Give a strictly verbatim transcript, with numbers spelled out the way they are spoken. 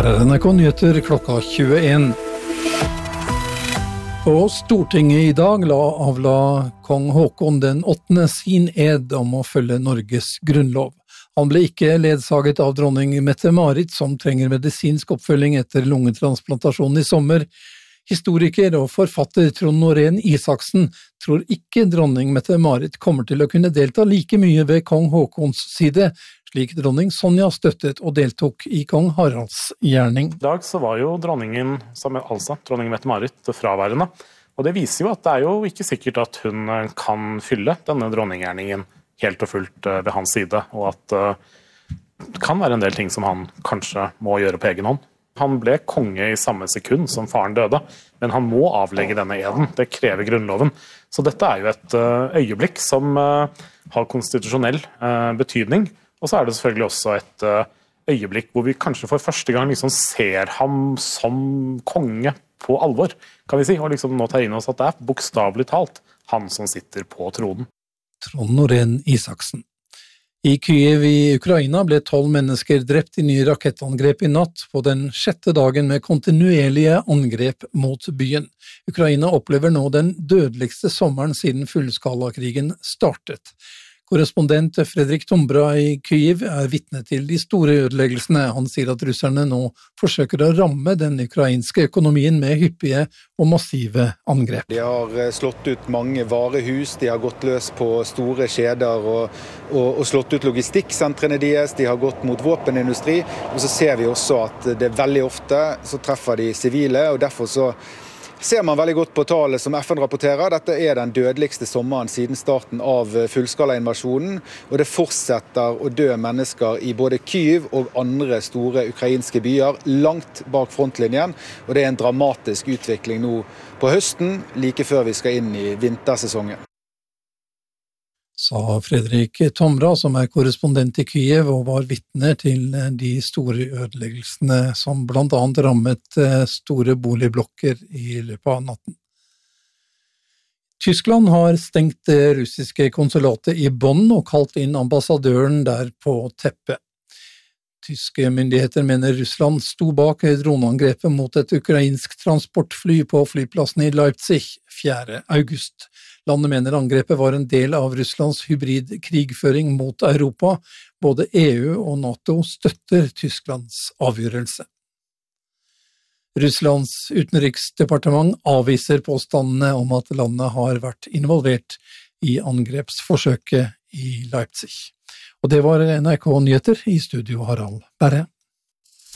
Her er N R K Nyheter klokka tjueen. På Stortinget i dag la avla kong Håkon den åttende sin ed om å følge Norges grunnlov. Han ble ikke ledsaget av dronning Mette-Marit, som trenger medisinsk oppfølging etter lungetransplantasjonen i sommer. Historiker og forfatter Trond Norén Isaksen tror ikke dronning Mette-Marit kommer til å kunne delta like mye ved kong Håkons side, slik dronning Sonja støttet og deltok i kong Haralds gjerning. I dag så var jo dronningen, altså dronning Mette-Marit, fraværende. Og det viser jo at det er jo ikke sikkert at hun kan fylle denne dronninggjerningen helt og fullt ved hans side, og at det kan være en del ting som han kanskje må gjøre på egen hånd. Han ble konge i samme sekund som faren døde, men han må avlegge denne eden. Det krever grunnloven. Så dette er jo et øyeblikk som har konstitusjonell betydning. Og så er det selvfølgelig også et øyeblikk hvor vi kanskje for første gang liksom ser ham som konge på alvor, kan vi si. Og liksom nå tar inn oss at det er bokstavelig talt han som sitter på tronen. Trond Norén Isaksen. I Kyiv i Ukraina ble tolv mennesker drept i nye rakettangrep i natt på den sjette dagen med kontinuerlige angrep mot byen. Ukraina opplever nå den dødeligste sommeren siden fullskalakrigen startet. Korrespondent Fredrik Tombra i Kyiv er vitne til de store ødeleggelsene. Han sier at russerne nå forsøker å ramme den ukrainske økonomien med hyppige og massive angrep. De har slått ut mange varehus, de har gått løs på store kjeder og, og, og slått ut logistikksentrene deres, de har gått mot våpenindustri, og så ser vi også at det veldig ofte så treffer de sivile, og derfor så ser man veldig godt på tallet som F N rapporterer. Dette er den dødeligste sommeren siden starten av fullskala-invasjonen, og det fortsetter å dø mennesker i både Kyiv og andre store ukrainske byer, langt bak frontlinjen, og det er en dramatisk utvikling nå på høsten, like før vi skal inn i vintersesongen. Sa Fredrik Tombra, som er korrespondent i Kyiv og var vitne til de store ødeleggelsene som blant annet rammet store boligblokker i løpet av natten. Tyskland har stengt det russiske konsulatet i Bonn og kalt inn ambassadøren der på teppet. Tyske myndigheter mener Russland sto bak droneangrepet mot et ukrainsk transportfly på flyplassen i Leipzig fjerde august. Landet mener angrepet var en del av Russlands hybridkrigføring mot Europa. Både E U og NATO støtter Tysklands avgjørelse. Russlands utenriksdepartement avviser påstandene om at landet har vært involvert i angrepsforsøket i Leipzig. Og det var N R K Nyheter, i studio Harald Berre.